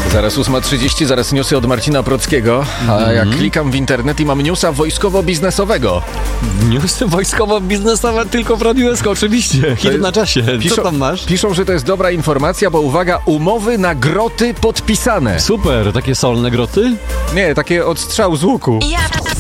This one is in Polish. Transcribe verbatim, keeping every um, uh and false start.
Zaraz ósma trzydzieści, zaraz newsy od Marcina Prockiego. A mm-hmm. jak klikam w internet i mam newsa wojskowo-biznesowego. Newsy wojskowo-biznesowe tylko w Radiu S K, oczywiście. Hit na czasie. Piszą, Co tam masz? Piszą, że to jest dobra informacja, bo uwaga, umowy na groty podpisane. Super, takie solne groty? Nie, takie od strzału z łuku. Ja